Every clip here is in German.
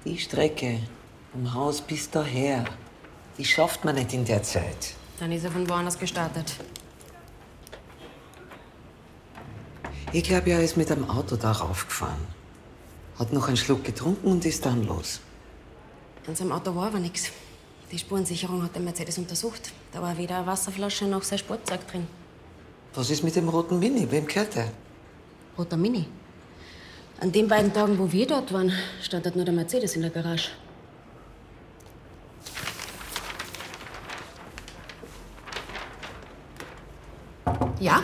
Die Strecke vom Haus bis daher, die schafft man nicht in der Zeit. Dann ist er von woanders gestartet. Ich glaube, er ist mit dem Auto da raufgefahren. Hat noch einen Schluck getrunken und ist dann los. An seinem Auto war aber nichts. Die Spurensicherung hat den Mercedes untersucht. Da war weder eine Wasserflasche noch sein Sportzeug drin. Was ist mit dem roten Mini? Wem gehört der? Roter Mini. An den beiden Tagen, wo wir dort waren, stand dort nur der Mercedes in der Garage. Ja?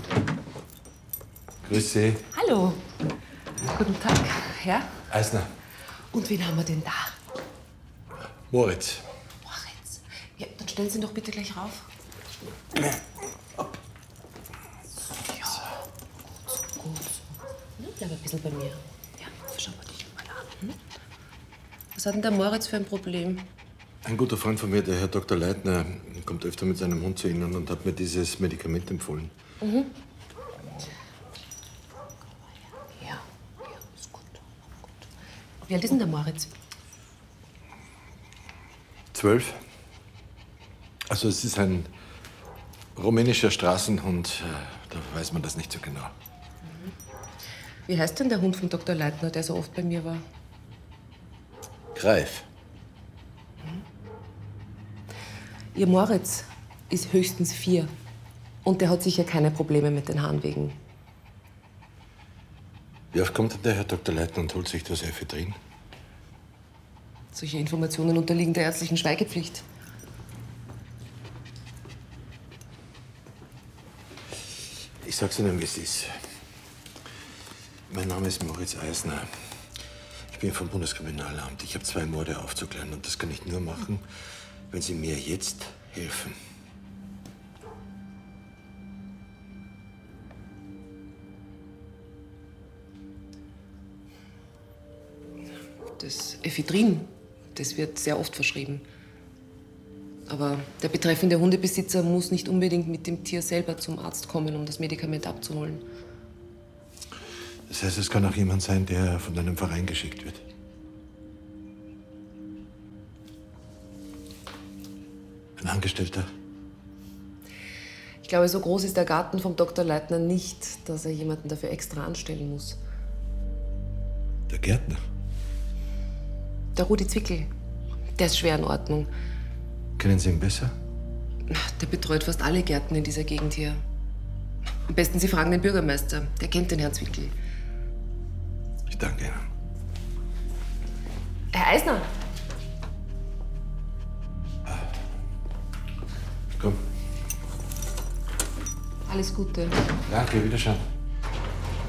Grüß Sie. Hallo. Guten Tag, Herr. Eisner. Und wen haben wir denn da? Moritz. Moritz. Ja, dann stellen Sie ihn doch bitte gleich rauf. Ja, gut. Bleib ein bisschen bei mir. Ja, schauen wir dich mal an. Was hat denn der Moritz für ein Problem? Ein guter Freund von mir, der Herr Dr. Leitner, kommt öfter mit seinem Hund zu Ihnen und hat mir dieses Medikament empfohlen. Ja, ist gut. Wie alt ist denn der Moritz? 12. Also es ist ein rumänischer Straßenhund, da weiß man das nicht so genau. Wie heißt denn der Hund von Dr. Leitner, der so oft bei mir war? Greif. Ihr Moritz ist höchstens 4. Und der hat sicher keine Probleme mit den Harnwegen. Wie oft kommt denn der Herr Dr. Leitner und holt sich das Ephedrin? Solche Informationen unterliegen der ärztlichen Schweigepflicht. Ich sag's Ihnen, wie es ist. Mein Name ist Moritz Eisner. Ich bin vom Bundeskriminalamt. Ich habe 2 Morde aufzuklären und das kann ich nur machen, wenn Sie mir jetzt helfen. Das Ephedrin, das wird sehr oft verschrieben. Aber der betreffende Hundebesitzer muss nicht unbedingt mit dem Tier selber zum Arzt kommen, um das Medikament abzuholen. Das heißt, es kann auch jemand sein, der von einem Verein geschickt wird. Ein Angestellter. Ich glaube, so groß ist der Garten vom Dr. Leitner nicht, dass er jemanden dafür extra anstellen muss. Der Gärtner. Der Rudi Zwickel, der ist schwer in Ordnung. Kennen Sie ihn besser? Der betreut fast alle Gärten in dieser Gegend hier. Am besten Sie fragen den Bürgermeister, der kennt den Herrn Zwickel. Ich danke Ihnen. Herr Eisner! Komm. Alles Gute. Danke, wiederschauen.